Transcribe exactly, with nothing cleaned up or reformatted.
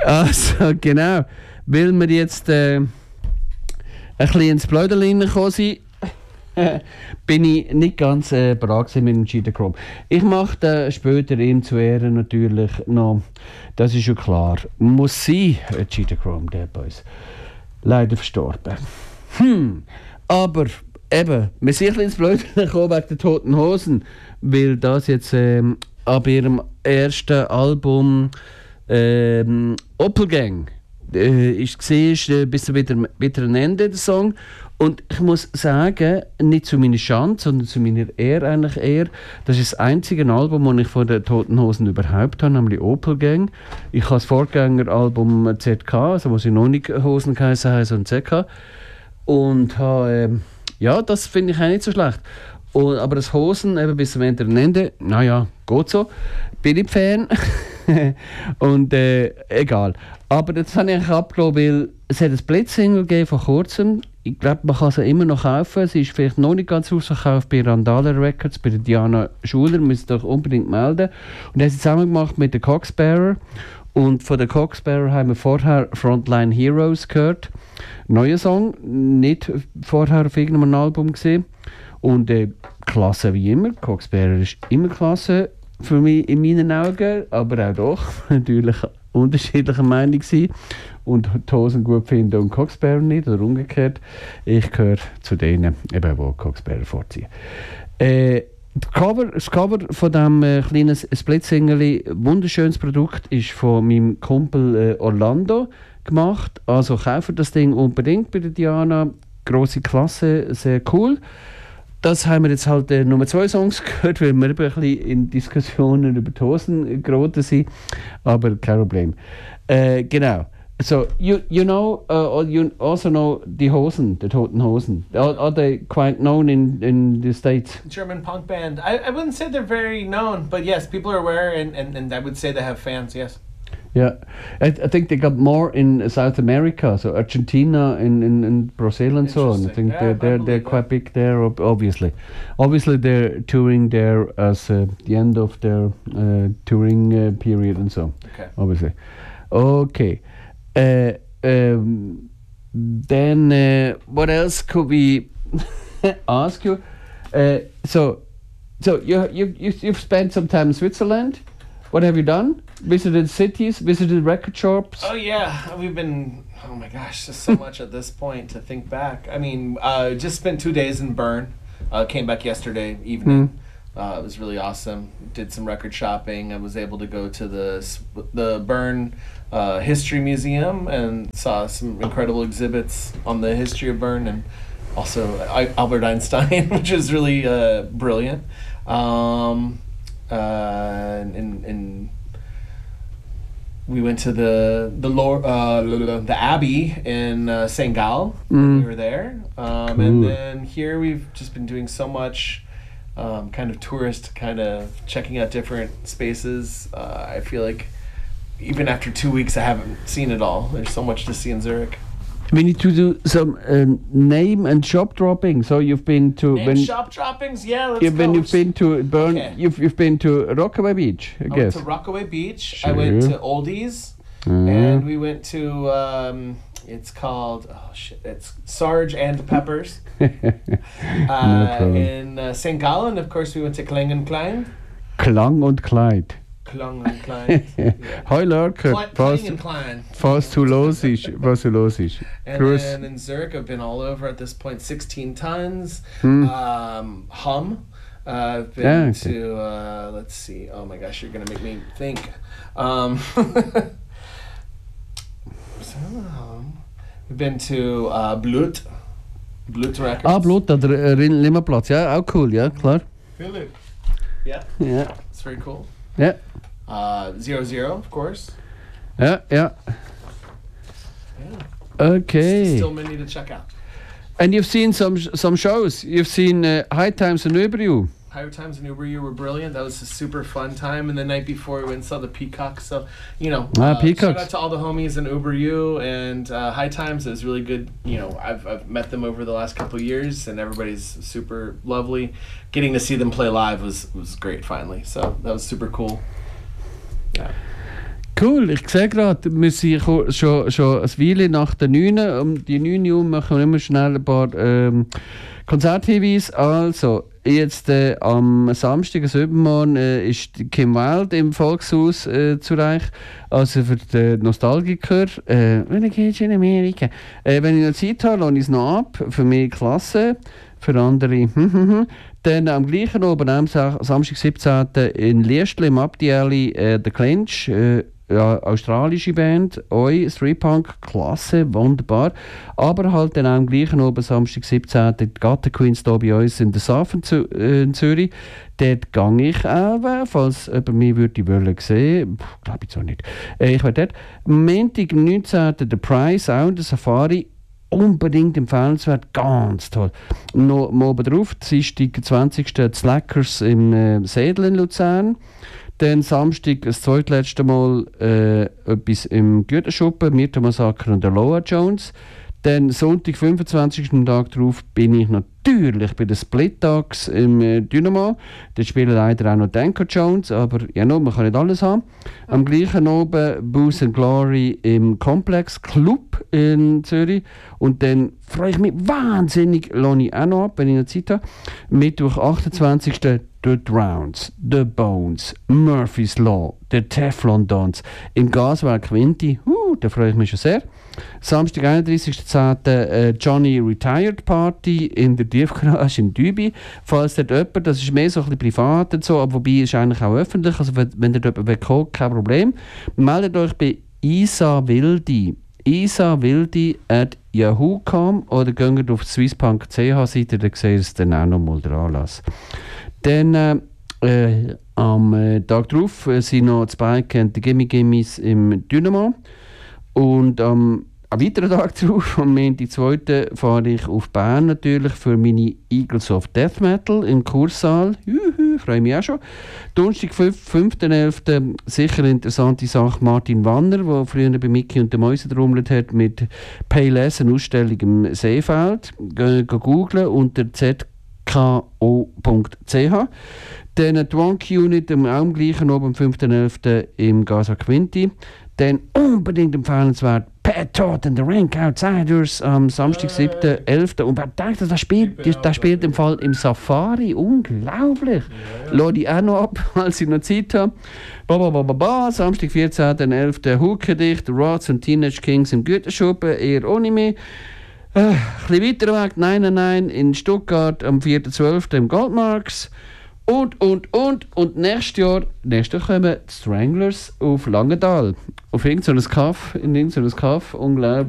Also, genau. Weil wir jetzt äh, ein bisschen ins Blödeln gekommen sind, bin ich nicht ganz äh, bereit mit dem Cheetah Chrome. Ich mache äh, später ihm zu Ehren natürlich noch, das ist schon klar, muss sein, äh, Cheetah Chrome, der bei uns leider verstorben. Hm, aber eben, wir sind ein bisschen ins Blödeln gekommen wegen den Toten Hosen, weil das jetzt ähm, ab ihrem ersten Album ähm, Doppelgang äh, ist gesehen, ist äh, bis zum bitteren Ende der Song. Und ich muss sagen, nicht zu meiner Schande, sondern zu meiner Ehre eigentlich eher, das ist das einzige Album, das ich von den Toten Hosen überhaupt habe, nämlich Opel-Gang. Ich habe das Vorgängeralbum Z K, also wo sie noch nicht Hosen geheißen haben, sondern Z K. Und habe, äh, ja, das finde ich auch nicht so schlecht. Und, aber das Hosen eben bis zum Ende, naja, geht so. Bin ich Fan. Und äh, egal. Aber das habe ich abgelassen, weil es hat ein Blitzsingle gegeben vor kurzem. Ich glaube, man kann sie immer noch kaufen. Sie ist vielleicht noch nicht ganz ausverkauft bei Randala Records, bei der Diana Schuler. Müsst ihr euch unbedingt melden. Und das hat sie zusammen gemacht mit der Coxbearer. Und von der Coxbearer haben wir vorher Frontline Heroes gehört. Neuer Song, nicht vorher auf irgendeinem Album gesehen. Und äh, klasse wie immer. Coxbearer ist immer klasse für mich in meinen Augen, aber auch doch natürlich unterschiedlicher Meinung sein und die Hosen gut finden und Coxbearer nicht oder umgekehrt. Ich gehöre zu denen, eben, die Coxbearer vorziehen. Äh, das Cover, das Cover von diesem äh, kleinen Split-Single, wunderschönes Produkt, ist von meinem Kumpel äh, Orlando gemacht. Also kauft das Ding unbedingt bei der Diana. Grosse Klasse, sehr cool. Das haben wir jetzt halt äh, nur zwei Songs gehört, weil wir ein bisschen in Diskussionen über die Hosen geraten sind. Aber kein Problem. Äh, genau. So, you, you know, uh, you also know die Hosen, die Toten Hosen. Are, are they quite known in, in the States? German punk band. I, I wouldn't say they're very known, but yes, people are aware, and, and, and I would say they have fans, yes. Yeah, I, I think they got more in South America, so Argentina and, and, and Brazil and so on. I think yeah, they're they're, they're that. quite big there, obviously. Obviously, they're touring there as uh, the end of their uh, touring uh, period and so. Okay. Obviously. Okay. Uh, um, then uh, what else could we ask you? Uh, so, so you you you you've spent some time in Switzerland. What have you done? Visited cities, visited record shops? Oh yeah, we've been, oh my gosh, just so much at this point to think back. I mean, uh, just spent two days in Bern. Uh, came back yesterday evening. Mm. Uh, it was really awesome. Did some record shopping. I was able to go to the the Bern uh, History Museum and saw some incredible exhibits on the history of Bern and also Albert Einstein, which was really uh, brilliant. Um, uh, and, and we went to the the Lord, uh, the Abbey in uh, Saint Gall. Mm. We were there, um, cool. And then here we've just been doing so much, um, kind of tourist, kind of checking out different spaces. Uh, I feel like even after two weeks, I haven't seen it all. There's so much to see in Zurich. We need to do some uh, name and shop dropping. So you've been to name when shop droppings, yeah. Let's yeah, go. When you've been to Bern, okay. you've you've been to Rockaway Beach, I, I guess. went to Rockaway Beach. Sure. I went to Oldies, mm. and we went to um, it's called oh shit, it's Sarge and the Peppers. uh, no in uh, Saint Gallen, of course, we went to Klang and Klein. Klang und Kleid. Klang und Klein. Hoi Lurker, Klang and Klein. Fast zu los ist, was so los ist. And Grüß. then in Zurich, I've been all over at this point. sixteen tons. Hmm. Um, hum. Uh, I've been yeah, okay. to. Uh, let's see. Oh my gosh, you're gonna make me think. Um, so, um, we've been to uh, Blut. Blut Records. Ah, Blut, da der Limmerplatz, ja, auch cool, ja, klar. Philip. Yeah. Yeah. It's very cool. Yeah. Uh, zero zero, of course. Yeah, yeah. Yeah. Okay. Still many to check out. And you've seen some some shows. You've seen uh, High Times in Uber. Higher Times in Uber, you were brilliant. That was a super fun time. And the night before, we went and saw the Peacocks. So, you know, ah, uh, Peacocks. shout out to all the homies in Uber U and uh, High Times. It was really good. You know, I've I've met them over the last couple of years, and everybody's super lovely. Getting to see them play live was was great. Finally, so that was super cool. Yeah. Cool, ich sehe gerade, wir sind schon, schon, schon eine Weile nach der neun. Um die neun Uhr machen wir immer schnell ein paar ähm, Konzerthinweise. Also, jetzt äh, am Samstag, also übermorgen, äh, ist Kim Wilde im Volkshaus äh, zu Reich. Also für die Nostalgiker. Äh, wenn ich in Amerika. Äh, wenn ich noch Zeit habe, lasse ich es noch ab. Für mich klasse. Für andere. Dann am gleichen Abend, am Sa- Samstag, siebzehnten in Liestl im Abdi Alley, äh, The Clinch. Äh, Ja, australische Band, Oi, Street Punk, klasse, wunderbar. Aber halt dann auch am gleichen Abend, Samstag, siebzehnten die Gatter Queens hier bei uns in der Safen zu, äh, in Zürich. Dort gehe ich auch, falls jemand mich würde wollen sehen. Glaube ich zwar nicht. Äh, ich war dort. Montag, neunzehnten der Price, auch in der Safari. Unbedingt empfehlenswert, ganz toll. Noch mal oben drauf, Dienstag, zwanzigsten die Slackers im äh, Sedel in Luzern. Dann Samstag das zweitletzte Mal äh, etwas im Güterschuppen, Mirta Massaker und der Loa Jones. Dann Sonntag, fünfundzwanzigsten Tag darauf, bin ich natürlich bei den Split Dogs im äh, Dynamo. Dort spielen leider auch noch Danko Jones, aber ja, no, man kann nicht alles haben. Am gleichen Abend Booze and Glory im Complex Club in Zürich. Und dann freue ich mich wahnsinnig, lohne ich auch noch ab, wenn ich noch Zeit habe. Mittwoch, achtundzwanzigsten The Drowns, The Bones, Murphy's Law, The Teflon Dons im Gaswerk Quinti. Uh, da freue ich mich schon sehr. Samstag, einunddreißigsten zehnten Äh, Johnny Retired Party in der Tiefgarage in Dübi. Falls dort jemand, das ist mehr so ein bisschen privat und so, aber wobei ist eigentlich auch öffentlich, also wenn, wenn dort jemand kommt, kein Problem. Meldet euch bei Isa Wildi. Isa Wildi at yahoo punkt com oder geht auf swisspunk punkt c h Seite, da seht ihr es dann auch noch mal den Anlass. Dann äh, äh, am äh, Tag darauf äh, sind noch die Spike und die Gimme Gimmis im Dynamo. Und ähm, am weiteren Tag darauf, am Montag zweiten fahre ich auf Bern natürlich für meine Eagles of Death Metal im Kurssaal. Juhu, freue mich auch schon. Donnerstag, fünften elften sicher eine interessante Sache. Martin Wanner, der früher bei Mickey und den Mäusen gerummelt hat, mit Payless, eine Ausstellung im Seefeld. Ge- ge- googlen unter z k o punkt c h. Dann die One Unit am auch am gleichen oben am fünften elften im Gaza Quinti. Dann unbedingt empfehlenswert Pat Todd and the Rank Outsiders am Samstag, siebten elften Und wer denkt, das spielt, das, das spielt im Fall im Safari. Unglaublich. Ja, ja. Lade ich auch noch ab, als ich noch Zeit habe. Ba, ba, ba, ba, ba. Samstag, vierzehnten elften Huckendicht, Rods und Teenage Kings im Güterschuppen, eher ohne mich. Äh, ein bisschen weiter weg, nein, nein, nein, in Stuttgart am vierten zwölften im Goldmarks. Und, und, und, und nächstes Jahr, nächstes Jahr kommen die Stranglers auf Langenthal. Auf irgendeinem Kaff, in irgendeinem Kaff, unglaublich.